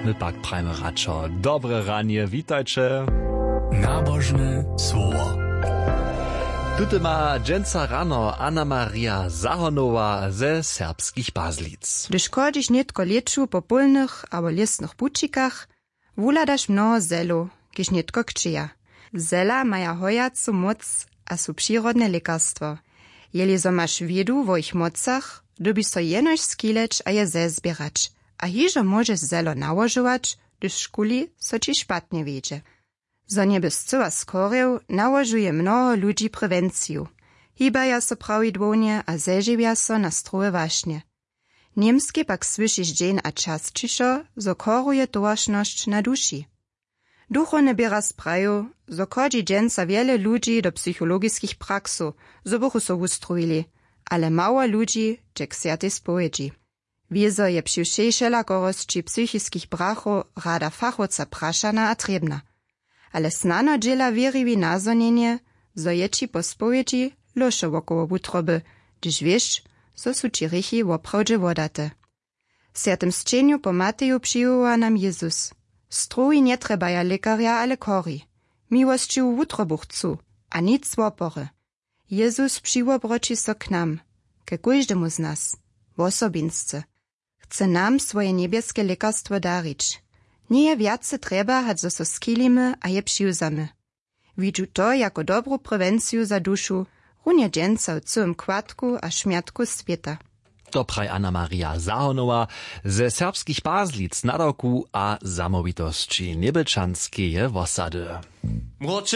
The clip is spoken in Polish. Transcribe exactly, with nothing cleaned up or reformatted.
my pak prajmy radšo. Dobre ranie, witajcie. Nabożne słowo. Tutaj ma dżęca rano Anna Maria Zahonowa ze serbskich Bazlic. Gdyż chodzisz nietko leczu po polnych albo lesnych bučikach, wuladaš mnoho zelu, kiž nietko kčija. Zela maja hojacu moc a su przyrodne lekarstwo. Jeli so masz wiedu wo ich mocach, dobiš so jenož skileć a je zezbierać, a hižo możesz zelo nałožować, gdyż w szkuli so ci szpatnie wiedzie. Zo nie byś cyła skorył, nałożuje mnoho ludzi prewenciju. Hibaja so prawidłownie a zeżywia so na stroje waśnie. Niemskie pak słyszysz dzień a czas ciszo, zo koruje towarzność na duši. Duchowne biera spraju, zo chodzi dżęca wiele ludzi do psychologickich praksu, zo buchu so ustrojili, ale mało ludzi dżek sjate spowiedzi. Wiezo je przyjszejszela korosci psychickich brachu rada fachowca praszana a trebna. Ale snano dżela wieriwi nazonienie, zo je ci po spowiedzi loše wokoło wutroby, gdyż wiesz, zo su ci rychi woprawdźe wodate. Sjertem sceniu po Mateju przyjęła nam Jezus. Struji nie trebaja lekarja, ale kori. Miłościu wutrobu chcu, a nic wopory. Jezus przyłobroči so k nam, ke kóždemu z nas, w osobinsce. Chce nam swoje niebieskie lekarstwo darić. Nie wiace treba, hać zo so skilimy, a je přiwzamy. Widzu to jako dobrą prewenciju za duszu, runie dżęca w całym kładku a szmiatku świata. To praj Anna Maria Zahonowa ze serbskich Bazlic, nadoku a zamowitości niebyczanskie wosady.